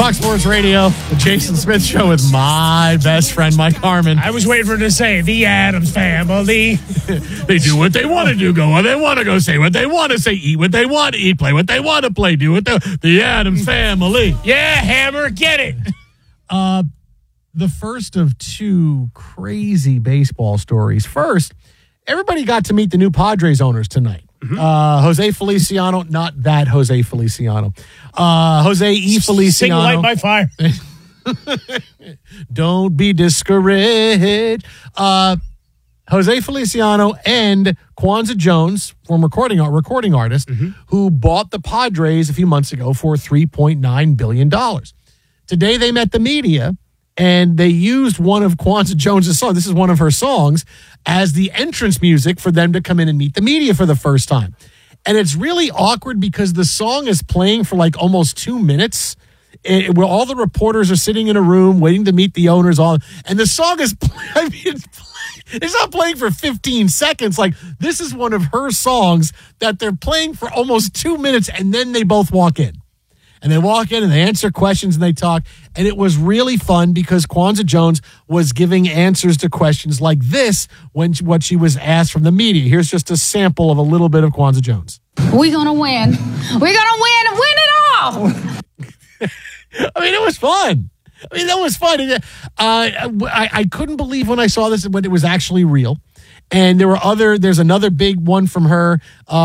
Fox Sports Radio, the Jason Smith Show with my best friend, Mike Harmon. I was waiting for it to say, the Addams Family. They do what they want to do, go where they want to go, say what they want to say, eat what they want to eat, play what they want to play, do what the Addams Family. Yeah, Hammer, get it. The first of two crazy baseball stories. First, everybody got to meet the new Padres owners tonight. Jose Feliciano, not that Jose Feliciano. Jose E. Feliciano. Sing Light My Fire. Don't be discouraged. Jose Feliciano and Kwanzaa Jones, former recording artist, who bought the Padres a few months ago for $3.9 billion. Today they met the media, and they used one of Kwanzaa Jones' songs. This is one of her songs as the entrance music for them to come in and meet the media for the first time. And it's really awkward because the song is playing for like almost 2 minutes, where all the reporters are sitting in a room waiting to meet the owners. And the song is, it's not playing for 15 seconds. Like, this is one of her songs that they're playing for almost 2 minutes, and then they both walk in. And they walk in and they answer questions and they talk. And it was really fun because Kwanzaa Jones was giving answers to questions like this what she was asked from the media. Here's just a sample of a little bit of Kwanzaa Jones. We're going to win. We're going to win and win it all. I mean, it was fun. That was fun. I couldn't believe when I saw this when it was actually real. And there's another big one from her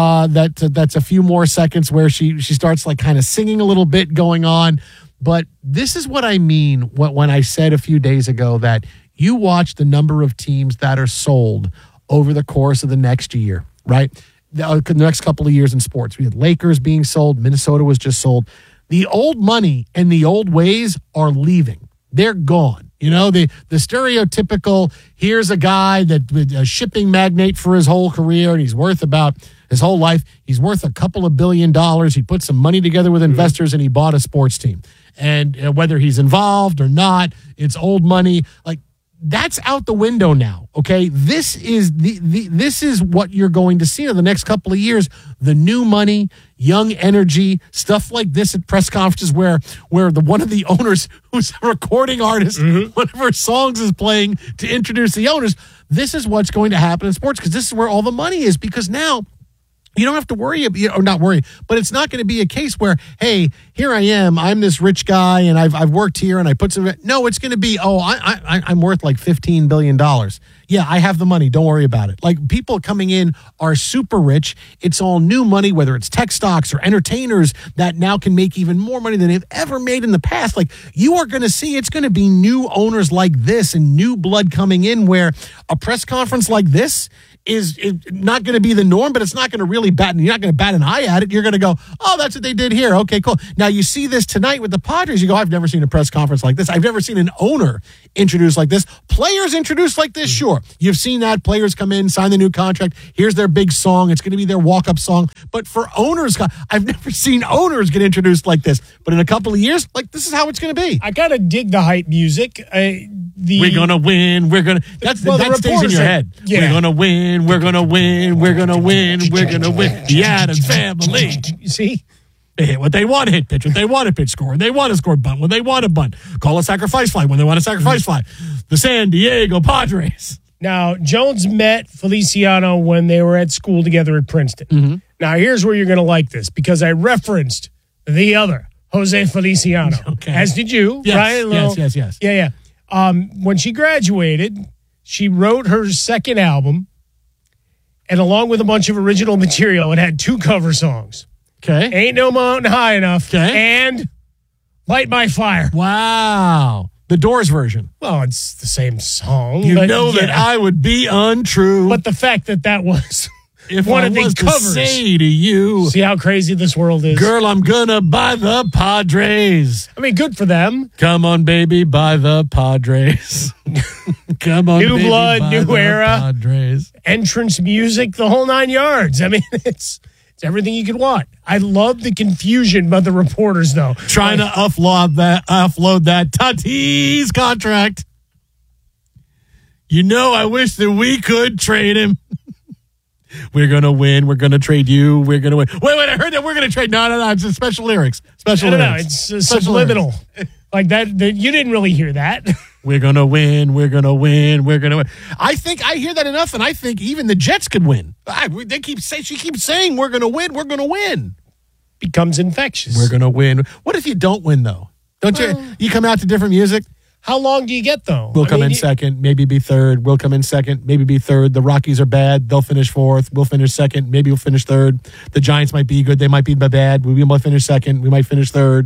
that's a few more seconds where she starts like kind of singing a little bit going on. But this is what I mean when I said a few days ago that you watch the number of teams that are sold over the course of the next year, right? The next couple of years in sports. We had Lakers being sold. Minnesota was just sold. The old money and the old ways are leaving. They're gone. You know, the stereotypical, here's a guy a shipping magnate for his whole career, and he's worth about his whole life. He's worth a couple of $1 billion. He put some money together with investors, and he bought a sports team. And whether he's involved or not, it's old money. Like, that's out the window now, okay? This is this is what you're going to see in the next couple of years. The new money, young energy, stuff like this at press conferences where one of the owners who's a recording artist, one of her songs is playing to introduce the owners. This is what's going to happen in sports because this is where all the money is because now you don't have to worry, or not worry, but it's not going to be a case where, hey, here I am, I'm this rich guy, and I've worked here, and I put some. No, it's going to be, I'm worth like $15 billion. Yeah, I have the money. Don't worry about it. Like, people coming in are super rich. It's all new money, whether it's tech stocks or entertainers that now can make even more money than they've ever made in the past. Like, you are going to see it's going to be new owners like this and new blood coming in where a press conference like this is not going to be the norm, but it's not going to really you're not going to bat an eye at it. You're going to go, oh, that's what they did here. Okay, cool. Now you see this tonight with the Padres. You go, I've never seen a press conference like this. I've never seen an owner introduced like this. Players introduced like this, sure. You've seen that. Players come in, sign the new contract. Here's their big song. It's going to be their walk-up song. But for owners, I've never seen owners get introduced like this. But in a couple of years, like, this is how it's going to be. I kind of dig the hype music. We're going to win. That stays in your head. Yeah. We're going to win. We're going to win. We're going to win. We're going to win. The Addams Family. You see? They hit what they want to hit, pitch what they want to pitch, score when they want to score, bunt when they want to bunt, call a sacrifice fly when they want to sacrifice fly. The San Diego Padres. Now, Jones met Feliciano when they were at school together at Princeton. Now, here's where you're going to like this, because I referenced the other Jose Feliciano, as did you, yes, right? Yes. Yeah. When she graduated, she wrote her second album, and along with a bunch of original material, it had 2 cover songs. Okay. Ain't No Mountain High Enough. Okay. And Light My Fire. Wow. The Doors version. Well, it's the same song. You know that I would be untrue. But the fact that was if one I of the was covers. To say to you. See how crazy this world is? Girl, I'm gonna buy the Padres. I mean, good for them. Come on, baby, buy the Padres. Come on, new baby, blood, new era. Padres. Entrance music, the whole 9 yards. I mean, it's everything you could want. I love the confusion by the reporters, though. Trying to offload that Tatis contract. You know, I wish that we could trade him. We're going to win. We're going to trade you. We're going to win. Wait, I heard that we're going to trade. No. It's just special lyrics. I don't know. It's subliminal. Like that, you didn't really hear that. We're going to win. We're going to win. We're going to win. I think I hear that enough, and I think even the Jets could win. She keeps saying, we're going to win. We're going to win. Becomes infectious. We're going to win. What if you don't win, though? Don't you come out to different music? How long do you get, though? We'll come in second, maybe be third. We'll come in second, maybe be third. The Rockies are bad. They'll finish fourth. We'll finish second. Maybe we'll finish third. The Giants might be good. They might be bad. We might finish second. We might finish third.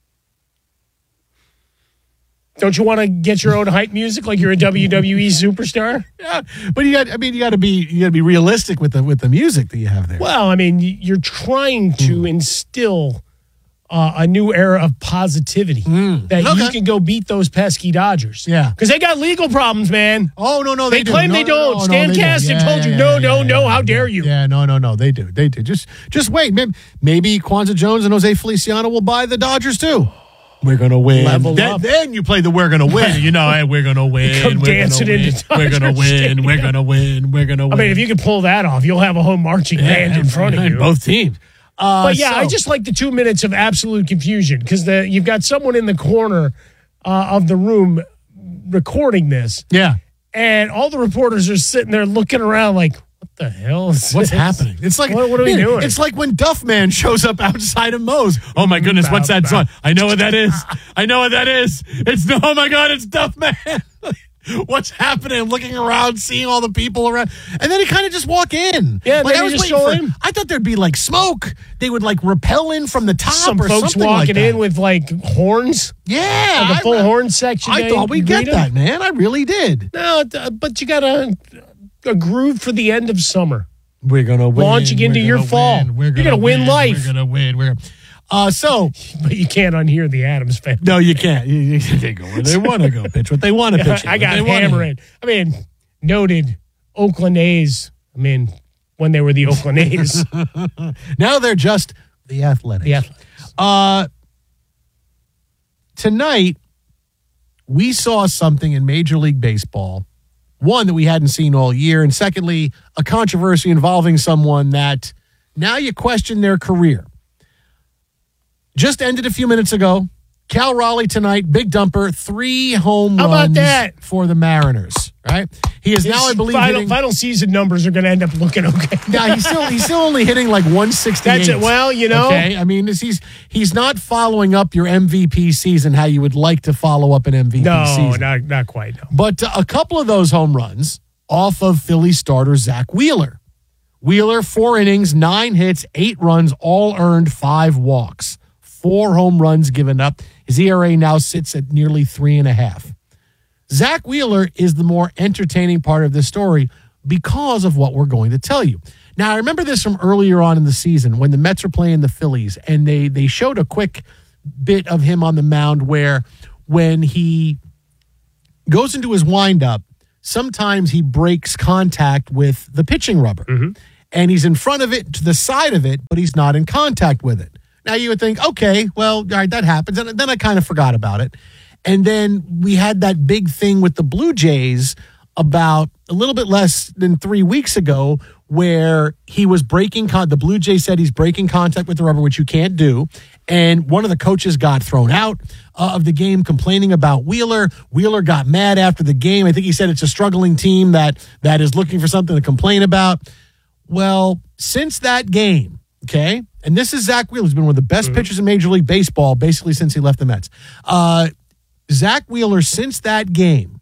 Don't you want to get your own hype music like you're a WWE superstar? Yeah, but you got to be realistic with the music that you have there. Well, I mean, you're trying to instill a new era of positivity that you can go beat those pesky Dodgers. Yeah. Because they got legal problems, man. Oh, no, they claim they don't. Stan Kasten told you, no, how dare you? Yeah, no, they do. Just wait. Maybe Kwanzaa Jones and Jose Feliciano will buy the Dodgers, too. We're going to win. Level up. Then you play the we're going to win. You know, hey, we're going to win. Come dancing into Dodger We're going to win. Stadium. We're going to win. We're going to win. I mean, if you can pull that off, you'll have a whole marching band in front of you. Both teams. But yeah, I just like the 2 minutes of absolute confusion because you've got someone in the corner of the room recording this. Yeah. And all the reporters are sitting there looking around like, what the hell is What's this? happening? It's like what are we doing? It's like when Duff Man shows up outside of Moe's. Oh my goodness, what's that song? I know what that is. It's oh my God, it's Duff Man. What's happening? I'm looking around, seeing all the people around, and then he kind of just walk in. Yeah, like I was just in. I thought there'd be like smoke. They would like rappel in from the top. Some or folks something walking like in with like horns. Yeah, like a full horn section. I thought we'd get that, man. I really did. No, but you got a groove for the end of summer. We're gonna win. Launching into your fall. You're gonna win life. We're gonna win. But you can't unhear the Adams family. No, you can't. They go where they want to go. Pitch what they want to pitch. I got hammering. I mean, noted Oakland A's. I mean, when they were the Oakland A's. Now they're just the Athletics. The Athletics. Tonight, we saw something in Major League Baseball. One, that we hadn't seen all year. And secondly, a controversy involving someone that now you question their career. Just ended a few minutes ago. Cal Raleigh tonight, big dumper, 3 home runs. How about that? For the Mariners, right? He is now, I believe, final season numbers are going to end up looking okay. Yeah, he's still only hitting like 168. That's it. Well, you know. Okay, I mean, he's not following up your MVP season how you would like to follow up an MVP season. No, not quite. No. But a couple of those home runs off of Philly starter Zach Wheeler. Wheeler, 4 innings, 9 hits, 8 runs, all earned, 5 walks. 4 home runs given up. His ERA now sits at nearly 3.5. Zach Wheeler is the more entertaining part of this story because of what we're going to tell you. Now, I remember this from earlier on in the season when the Mets were playing the Phillies, and they showed a quick bit of him on the mound where when he goes into his windup, sometimes he breaks contact with the pitching rubber. Mm-hmm. And he's in front of it, to the side of it, but he's not in contact with it. Now, you would think, okay, well, all right, that happens. And then I kind of forgot about it. And then we had that big thing with the Blue Jays about a little bit less than 3 weeks ago where he was breaking the Blue Jays said he's breaking contact with the rubber, which you can't do. And one of the coaches got thrown out of the game complaining about Wheeler. Wheeler got mad after the game. I think he said it's a struggling team that is looking for something to complain about. Well, since that game, okay, and this is Zach Wheeler. He's been one of the best pitchers in Major League Baseball basically since he left the Mets. Zach Wheeler, since that game,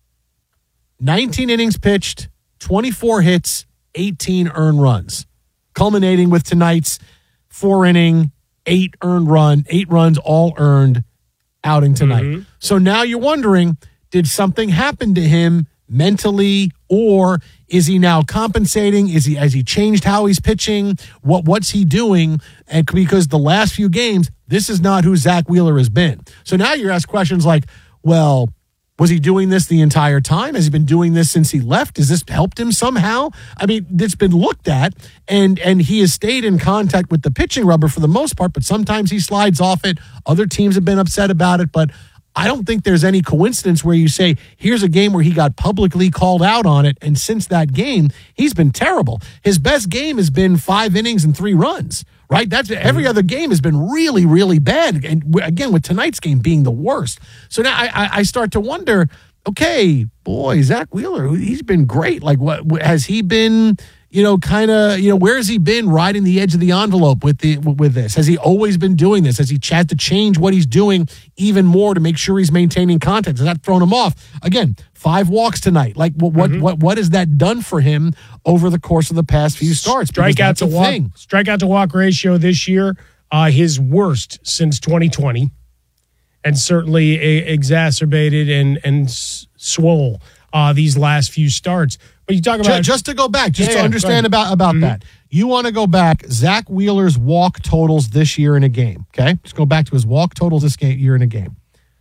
19 innings pitched, 24 hits, 18 earned runs, culminating with tonight's 4-inning, 8 runs, all earned outing tonight. Mm-hmm. So now you're wondering, did something happen to him mentally, or is he now compensating? Has he changed how he's pitching? What's he doing? And because the last few games, this is not who Zach Wheeler has been. So now you're asked questions like, well, was he doing this the entire time? Has he been doing this since he left? Has this helped him somehow? I mean, it's been looked at, and he has stayed in contact with the pitching rubber for the most part, but sometimes he slides off it. Other teams have been upset about it, but I don't think there's any coincidence where you say, here's a game where he got publicly called out on it, and since that game, he's been terrible. His best game has been 5 innings and 3 runs, right? That's every other game has been really, really bad. And again, with tonight's game being the worst. So now I start to wonder, okay, boy, Zach Wheeler, he's been great. Like, what has he been, where has he been riding the edge of the envelope with this? Has he always been doing this? Has he had to change what he's doing even more to make sure he's maintaining contact? Has that thrown him off? Again, 5 walks tonight. Like, what has that done for him over the course of the past few starts? Strikeout to walk ratio this year, his worst since 2020, and certainly exacerbated and swole these last few starts. But you talk about just to go back, to understand about that. You want to go back, Zach Wheeler's walk totals this year in a game. Okay, just go back to his walk totals this year in a game.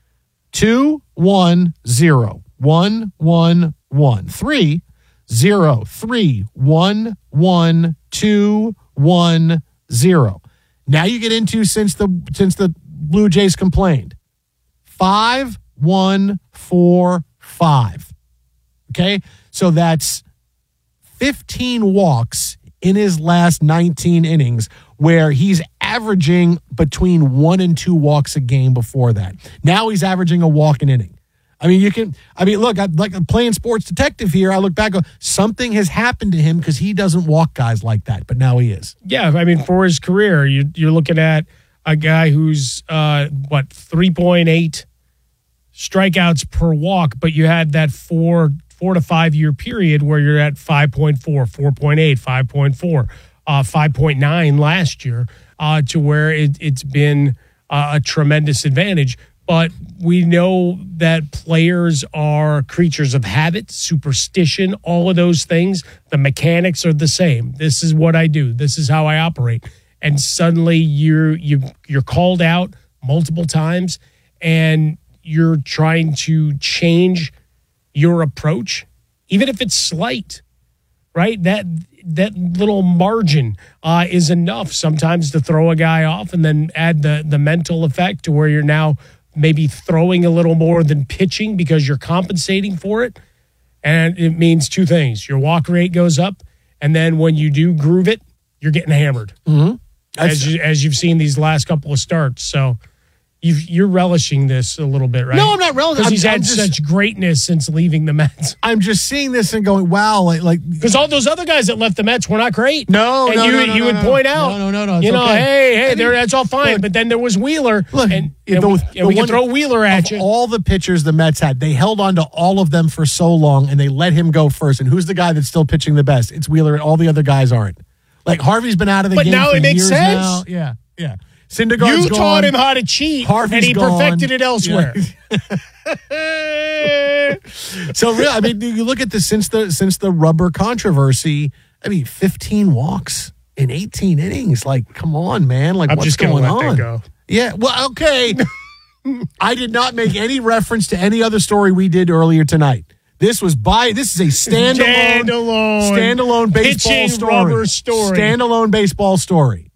2, 1, 0, 1, 1, 1, 3, 0, 3, 1, 1, 2, 1, 0. Now you get into since the Blue Jays complained. 5, 1, 4, 5. Okay, so that's 15 walks in his last 19 innings, where he's averaging between 1 and 2 walks a game before that. Now he's averaging a walk an inning. Look, I'm like playing sports detective here. I look back, something has happened to him because he doesn't walk guys like that, but now he is. Yeah, for his career, you're looking at a guy who's 3.8 strikeouts per walk, but you had that 4 to 5 year period where you're at 5.4, 4.8, 5.4, 5.9 last year, to where it's been a tremendous advantage. But we know that players are creatures of habit, superstition, all of those things. The mechanics are the same. This is what I do. This is how I operate. And suddenly you're called out multiple times, and you're trying to change your approach, even if it's slight, right? That little margin is enough sometimes to throw a guy off, and then add the mental effect to where you're now maybe throwing a little more than pitching because you're compensating for it. And it means 2 things. Your walk rate goes up, and then when you do groove it, you're getting hammered. Mm-hmm. As you've seen these last couple of starts. So you're relishing this a little bit, right? No, I'm not relishing. Because he's had such greatness since leaving the Mets. I'm just seeing this and going, wow, like because all those other guys that left the Mets were not great. No, you would point out, no. Hey, that's all fine. Look, but then there was Wheeler, and we can throw Wheeler at you. All the pitchers the Mets had, they held on to all of them for so long, and they let him go first. And who's the guy that's still pitching the best? It's Wheeler, and all the other guys aren't. Like, Harvey's been out of the game now for it makes years sense. now. Yeah. Syndergaard's you taught him how to cheat, Harvey's and he perfected it elsewhere. Yeah. So, really, you look at this since the rubber controversy. 15 walks in 18 innings. Like, come on, man. Like, what's going on? Let that go. Yeah. Well, okay. I did not make any reference to any other story we did earlier tonight. This is a standalone baseball pitching story. Rubber story. Standalone baseball story.